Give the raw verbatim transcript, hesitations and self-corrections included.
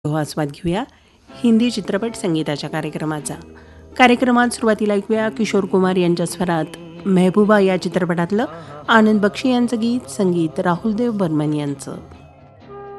हो आस्वाद घेऊया हिंदी चित्रपट संगीताच्या कार्यक्रमाचा. कार्यक्रमात सुरुवातीला ऐकूया किशोर कुमार यांच्या स्वरात मेहबूबा या चित्रपटातलं आनंद बक्षी यांचं गीत, संगीत राहुलदेव बर्मन यांचं.